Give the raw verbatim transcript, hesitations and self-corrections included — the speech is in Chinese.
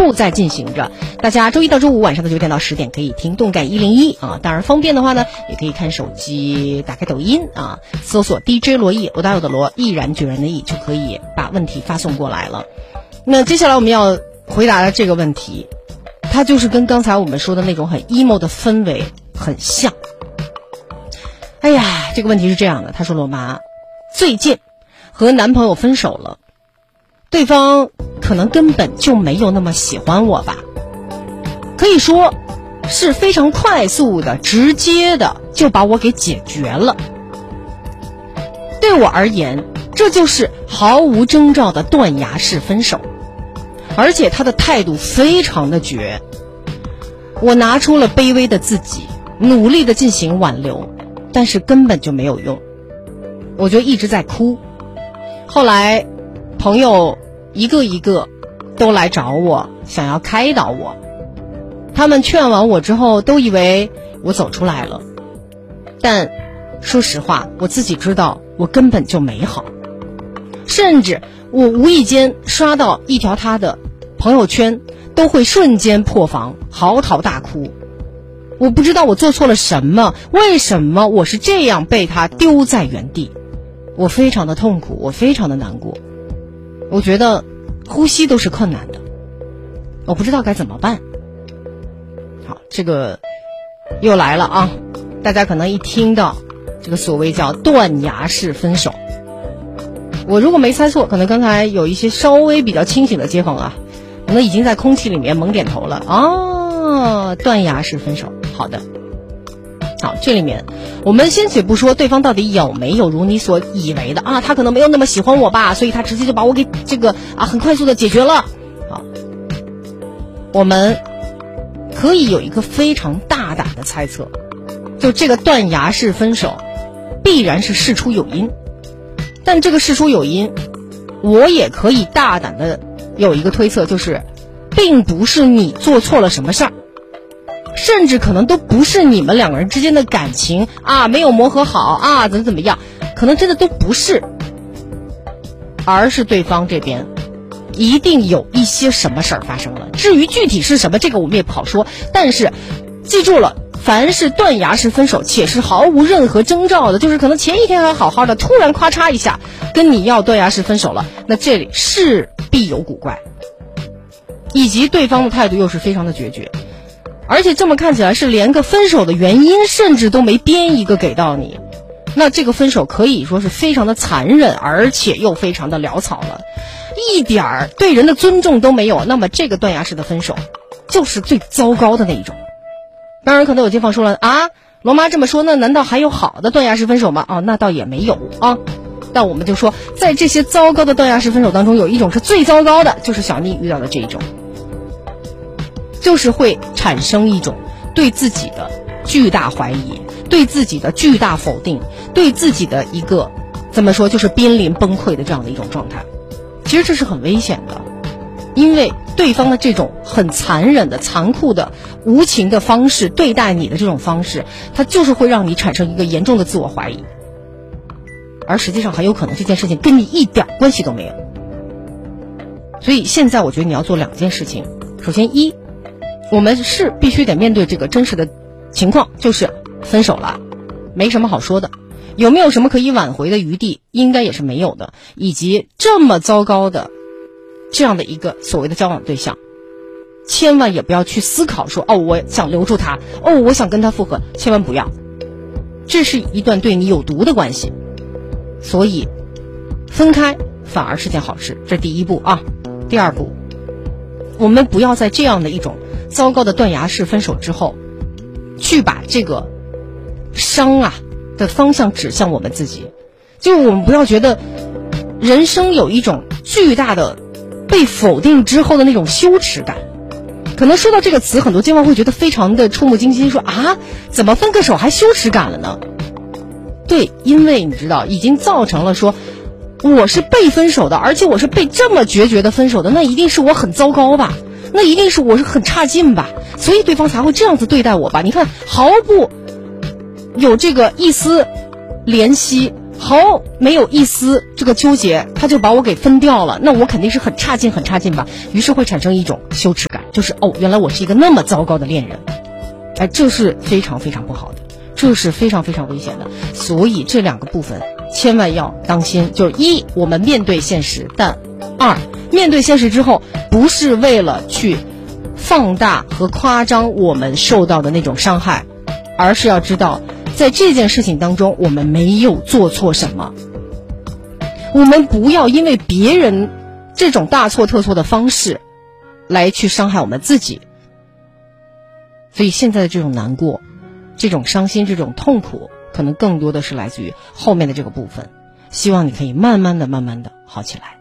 又在进行着。大家周一到周五晚上的九点到十点可以听动感一零一啊，当然方便的话呢，也可以看手机，打开抖音啊，搜索 D J 罗毅，罗大佑的罗，毅然决然的毅，就可以把问题发送过来了。那接下来我们要回答的这个问题，它就是跟刚才我们说的那种很 emo 的氛围很像。哎呀，这个问题是这样的，他说罗妈，最近和男朋友分手了，对方可能根本就没有那么喜欢我吧，可以说是非常快速的直接的就把我给解决了。对我而言，这就是毫无征兆的断崖式分手，而且他的态度非常的绝。我拿出了卑微的自己，努力的进行挽留，但是根本就没有用，我就一直在哭。后来朋友一个一个都来找我，想要开导我，他们劝完我之后都以为我走出来了，但说实话，我自己知道我根本就没好。甚至我无意间刷到一条他的朋友圈，都会瞬间破防，嚎啕大哭。我不知道我做错了什么，为什么我是这样被他丢在原地。我非常的痛苦，我非常的难过，我觉得呼吸都是困难的，我不知道该怎么办。好，这个又来了啊，大家可能一听到这个所谓叫断崖式分手，我如果没猜错，可能刚才有一些稍微比较清醒的街坊啊，可能已经在空气里面猛点头了啊，断崖式分手。好的，好，这里面我们先且不说对方到底有没有如你所以为的啊，他可能没有那么喜欢我吧，所以他直接就把我给这个啊很快速的解决了。好，我们可以有一个非常大胆的猜测，就这个断崖式分手必然是事出有因，但这个事出有因，我也可以大胆的有一个推测，就是并不是你做错了什么事儿，甚至可能都不是你们两个人之间的感情啊没有磨合好啊怎么怎么样，可能真的都不是，而是对方这边一定有一些什么事儿发生了。至于具体是什么，这个我们也不好说，但是记住了，凡是断崖式分手且是毫无任何征兆的，就是可能前一天还好好的，突然咔嚓一下跟你要断崖式分手了，那这里势必有古怪，以及对方的态度又是非常的决绝，而且这么看起来是连个分手的原因甚至都没编一个给到你，那这个分手可以说是非常的残忍，而且又非常的潦草了，一点儿对人的尊重都没有。那么这个断崖式的分手就是最糟糕的那一种。当然可能有街坊说了啊，罗妈这么说，那难道还有好的断崖式分手吗？哦，那倒也没有啊。但我们就说，在这些糟糕的断崖式分手当中，有一种是最糟糕的，就是小妮遇到的这一种，就是会产生一种对自己的巨大怀疑，对自己的巨大否定，对自己的一个怎么说，就是濒临崩溃的这样的一种状态。其实这是很危险的，因为对方的这种很残忍的、残酷的、无情的方式对待你的这种方式，它就是会让你产生一个严重的自我怀疑，而实际上很有可能这件事情跟你一点关系都没有。所以现在我觉得你要做两件事情。首先一，我们是必须得面对这个真实的情况，就是分手了，没什么好说的，有没有什么可以挽回的余地，应该也是没有的。以及这么糟糕的这样的一个所谓的交往对象，千万也不要去思考说，哦，我想留住他，哦，我想跟他复合，千万不要，这是一段对你有毒的关系。所以分开反而是件好事，这是第一步啊。第二步，我们不要在这样的一种糟糕的断崖式分手之后，去把这个伤啊的方向指向我们自己。就我们不要觉得人生有一种巨大的被否定之后的那种羞耻感。可能说到这个词，很多街坊会觉得非常的触目惊心，说啊，怎么分个手还羞耻感了呢？对，因为你知道已经造成了说我是被分手的，而且我是被这么决绝的分手的，那一定是我很糟糕吧，那一定是我是很差劲吧，所以对方才会这样子对待我吧。你看毫不有这个一丝怜惜，毫没有一丝这个纠结，他就把我给分掉了，那我肯定是很差劲很差劲吧，于是会产生一种羞耻感。 就是哦，原来我是一个那么糟糕的恋人，哎，这是非常非常不好的，这是非常非常危险的。所以这两个部分千万要当心，就是一，我们面对现实，但二，面对现实之后，不是为了去放大和夸张我们受到的那种伤害，而是要知道在这件事情当中我们没有做错什么，我们不要因为别人这种大错特错的方式来去伤害我们自己。所以现在的这种难过，这种伤心，这种痛苦，可能更多的是来自于后面的这个部分，希望你可以慢慢的慢慢的好起来。